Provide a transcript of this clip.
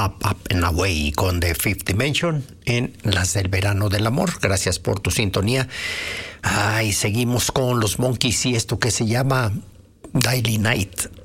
Up and Away con The Fifth Dimension en las del verano del amor. Gracias por tu sintonía. Seguimos con los Monkees y esto que se llama Daily Night.